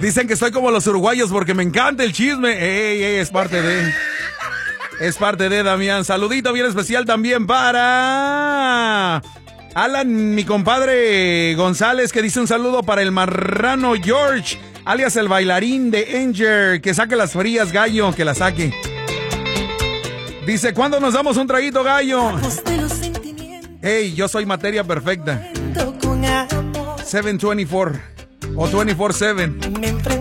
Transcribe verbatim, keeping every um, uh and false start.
Dicen que estoy como los uruguayos porque me encanta el chisme. Ey, ey, es parte de... Es parte de Damián. Saludito bien especial también para... Alan, mi compadre González, que dice un saludo para el marrano George, alias el bailarín de Angel. Que saque las frías, gallo, que las saque. Dice, ¿cuándo nos damos un traguito, gallo? Hey, yo soy materia perfecta. siete veinticuatro o veinticuatro siete.